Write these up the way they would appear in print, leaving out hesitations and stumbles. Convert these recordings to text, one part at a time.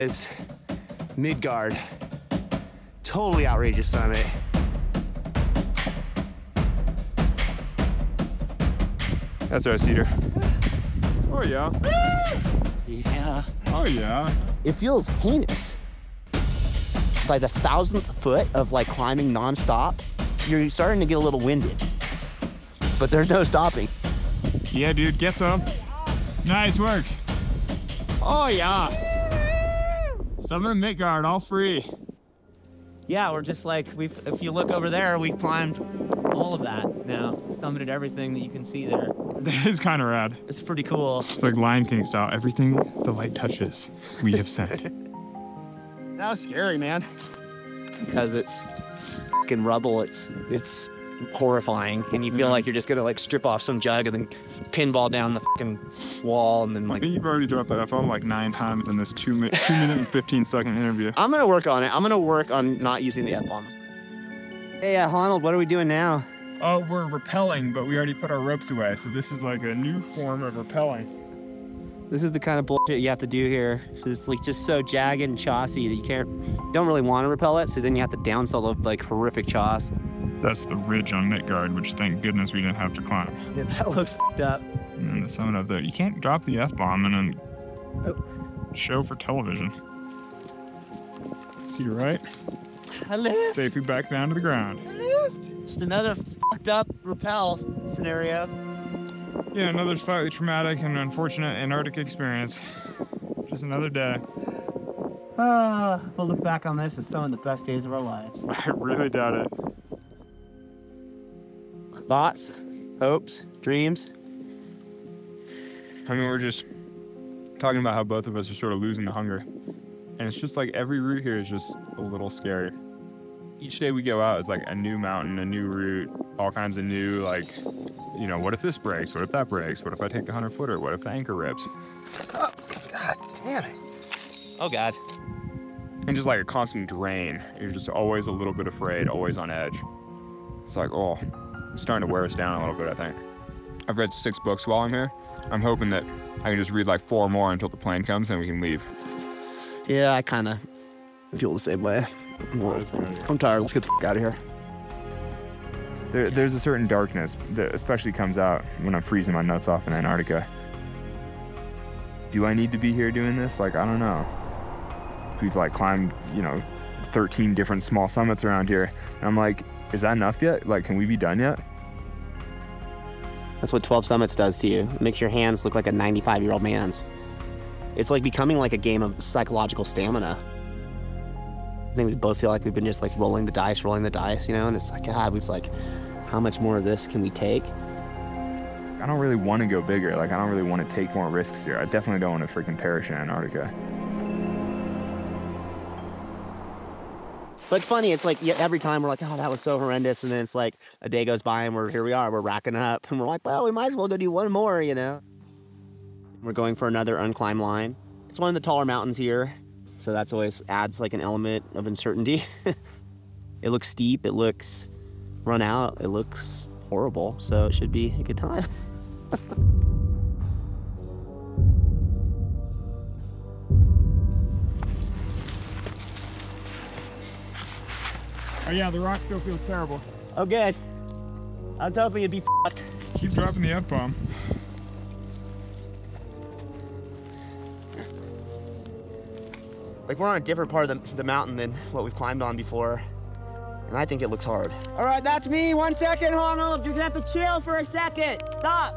is Midgard. Totally outrageous summit. That's our cedar. Oh yeah. Yeah. Oh yeah. It feels heinous. By the 1,000th foot of like climbing nonstop, you're starting to get a little winded. But there's no stopping. Yeah, dude, get some. Nice work. Oh yeah. Summit Midgard, all free. Yeah, we're just like, if you look over there, we've climbed all of that now. Summited everything that you can see there. That is kind of rad. It's pretty cool. It's like Lion King style. Everything the light touches, we have sent. That was scary, man. Because it's fucking rubble. It's horrifying, and you feel like you're just gonna like strip off some jug and then pinball down the fucking wall, and then I like. think you've already dropped that F-bomb like 9 times in this 2 minute and 15-second interview. I'm gonna work on it. I'm gonna work on not using the F-bomb. Hey, Honnold, what are we doing now? Oh, we're rappelling, but we already put our ropes away, so this is like a new form of rappelling. This is the kind of bullshit you have to do here. It's like just so jagged and chossy that you don't really want to rappel it, so then you have to downsell the like horrific choss. That's the ridge on Midgard, which thank goodness we didn't have to climb. Yeah, that looks fucked up. And then the summit up there. You can't drop the F-bomb and then show for television. See, right? I lift. Safely back down to the ground. Just another fucked up rappel scenario. Yeah, another slightly traumatic and unfortunate Antarctic experience. Just another day. We'll look back on this as some of the best days of our lives. I really doubt it. Thoughts, hopes, dreams. I mean, we're just talking about how both of us are sort of losing the hunger. And it's just like every route here is just a little scary. Each day we go out, it's like a new mountain, a new route, all kinds of new, like, you know, what if this breaks? What if that breaks? What if I take the 100-footer? What if the anchor rips? Oh, God damn it. Oh, God. And just like a constant drain. You're just always a little bit afraid, always on edge. It's like, oh, it's starting to wear us down a little bit, I think. I've read 6 books while I'm here. I'm hoping that I can just read like 4 more until the plane comes and we can leave. Yeah, I kind of feel the same way. I'm tired. Let's get the fuck out of here. There's a certain darkness that especially comes out when I'm freezing my nuts off in Antarctica. Do I need to be here doing this? Like, I don't know. We've like climbed, 13 different small summits around here. And I'm like, is that enough yet? Like, can we be done yet? That's what 12 Summits does to you. It makes your hands look like a 95-year-old man's. It's like becoming like a game of psychological stamina. I think we both feel like we've been just like rolling the dice, and it's like, God, it's like, how much more of this can we take? I don't really want to go bigger. Like, I don't really want to take more risks here. I definitely don't want to freaking perish in Antarctica. But it's funny, it's like every time we're like, oh, that was so horrendous. And then it's like a day goes by and here we are, we're racking up. And we're like, well, we might as well go do one more, We're going for another unclimbed line. It's one of the taller mountains here. So that's always adds like an element of uncertainty. It looks steep, it looks run out, it looks horrible. So it should be a good time. Oh yeah, the rock still feels terrible. Oh, good. I was hoping you'd be fucked. Keep dropping the F-bomb. Like we're on a different part of the mountain than what we've climbed on before. And I think it looks hard. All right, that's me. 1 second, Honnold. You're gonna have to chill for a second. Stop.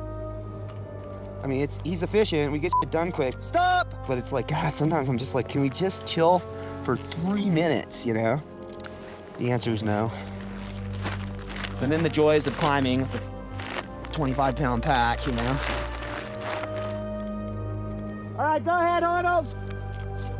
I mean, he's efficient. We get it done quick. Stop. But it's like, God, sometimes I'm just like, can we just chill for 3 minutes, The answer is no. And then the joys of climbing the 25-pound pack, All right, go ahead, Honnold.